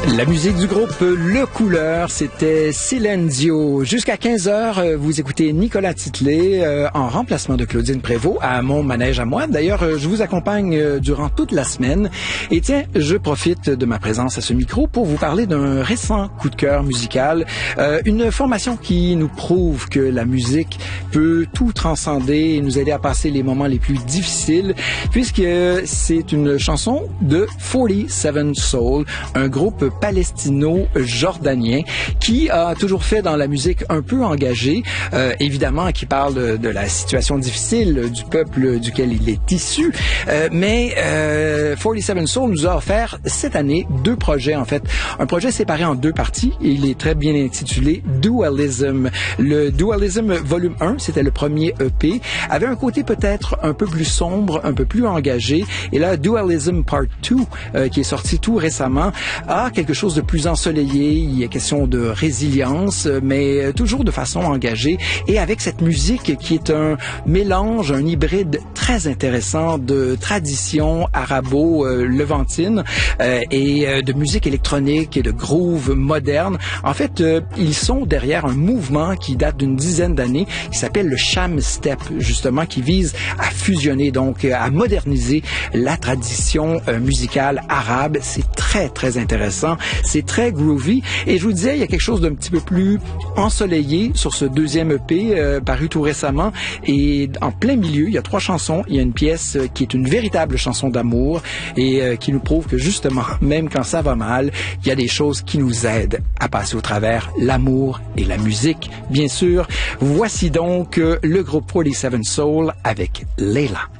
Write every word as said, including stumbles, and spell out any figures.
La musique du groupe Le Couleur, c'était Silenzio. Jusqu'à quinze heures, vous écoutez Nicolas Titley euh, en remplacement de Claudine Prévost à mon manège à moi. D'ailleurs, je vous accompagne durant toute la semaine. Et tiens, je profite de ma présence à ce micro pour vous parler d'un récent coup de cœur musical. Euh, une formation qui nous prouve que la musique peut tout transcender et nous aider à passer les moments les plus difficiles, puisque c'est une chanson de forty-seven Soul, un groupe palestino-jordanien qui a toujours fait dans la musique un peu engagée, euh, évidemment qui parle de, de la situation difficile du peuple duquel il est issu, euh, mais euh, forty-seven Soul nous a offert cette année deux projets en fait. Un projet séparé en deux parties et il est très bien intitulé Dualism. Le Dualism volume un, c'était le premier E P, avait un côté peut-être un peu plus sombre, un peu plus engagé, et là Dualism Part deux, euh, qui est sorti tout récemment, a quelque chose de plus ensoleillé. Il y a question de résilience, mais toujours de façon engagée et avec cette musique qui est un mélange, un hybride très intéressant de tradition arabo-levantine euh, et euh, de musique électronique et de groove moderne. En fait, euh, ils sont derrière un mouvement qui date d'une dizaine d'années qui s'appelle le Sham Step, justement, qui vise à fusionner, donc à moderniser la tradition euh, musicale arabe. C'est très, très intéressant. C'est très groovy. Et je vous disais, il y a quelque chose d'un petit peu plus ensoleillé sur ce deuxième E P euh, paru tout récemment. Et en plein milieu, il y a trois chansons. Il y a une pièce euh, qui est une véritable chanson d'amour et euh, qui nous prouve que justement, même quand ça va mal, il y a des choses qui nous aident à passer au travers l'amour et la musique, bien sûr. Voici donc euh, le groupe forty-seven Soul avec Leila.